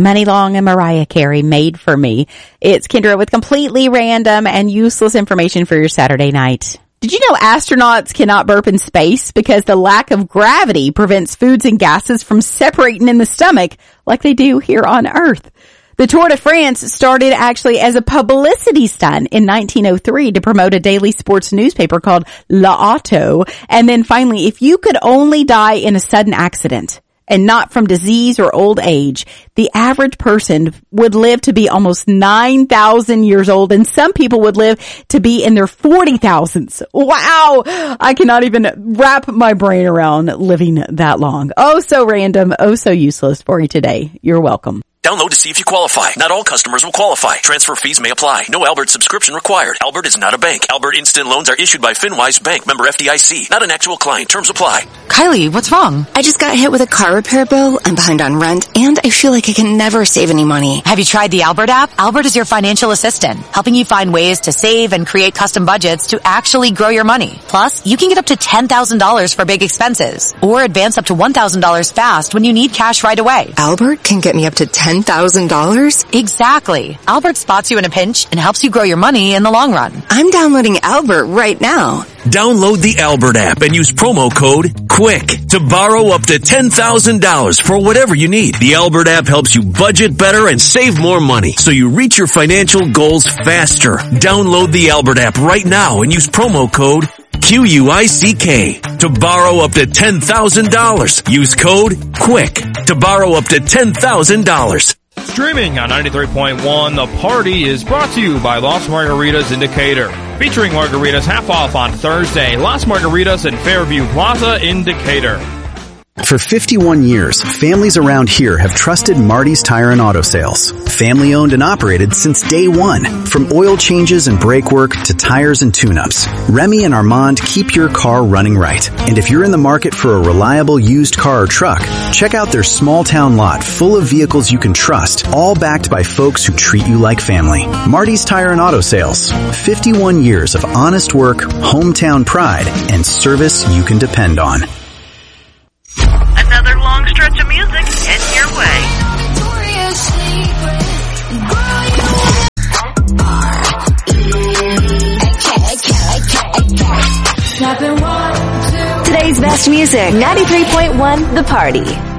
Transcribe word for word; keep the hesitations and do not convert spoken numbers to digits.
Money Long and Mariah Carey, Made for Me. It's Kendra with completely random and useless information for your Saturday night. Did you know astronauts cannot burp in space because the lack of gravity prevents foods and gases from separating in the stomach like they do here on Earth? The Tour de France started actually as a publicity stunt in nineteen oh three to promote a daily sports newspaper called L'Auto. And then finally, if you could only die in a sudden accident and not from disease or old age, the average person would live to be almost nine thousand years old, and some people would live to be in their forty thousands. Wow! I cannot even wrap my brain around living that long. Oh, so random. Oh, so useless for you today. You're welcome. Download to see if you qualify. Not all customers will qualify. Transfer fees may apply. No Albert subscription required. Albert is not a bank. Albert Instant Loans are issued by FinWise Bank, member F D I C. Not an actual client. Terms apply. Kylie, what's wrong? I just got hit with a car repair bill. I'm behind on rent, and I feel like I can never save any money. Have you tried the Albert app? Albert is your financial assistant, helping you find ways to save and create custom budgets to actually grow your money. Plus, you can get up to ten thousand dollars for big expenses, or advance up to one thousand dollars fast when you need cash right away. Albert can get me up to ten thousand dollars? Exactly. Albert spots you in a pinch and helps you grow your money in the long run. I'm downloading Albert right now. Download the Albert app and use promo code QUICK to borrow up to ten thousand dollars for whatever you need. The Albert app helps you budget better and save more money so you reach your financial goals faster. Download the Albert app right now and use promo code Q U I C K to borrow up to ten thousand dollars. Use code QUICK to borrow up to ten thousand dollars. Streaming on ninety-three point one, The Party is brought to you by Las Margaritas Indicator. Featuring margaritas half off on Thursday. Las Margaritas and Fairview Plaza Indicator. For fifty-one years, families around here have trusted Marty's Tire and Auto Sales. Family owned and operated since day one. From oil changes and brake work to tires and tune-ups, Remy and Armand keep your car running right. And if you're in the market for a reliable used car or truck, check out their small town lot full of vehicles you can trust, all backed by folks who treat you like family. Marty's Tire and Auto Sales. fifty-one years of honest work, hometown pride, and service you can depend on. Another long stretch of music heading your way. Today's best music, ninety-three point one, The Party.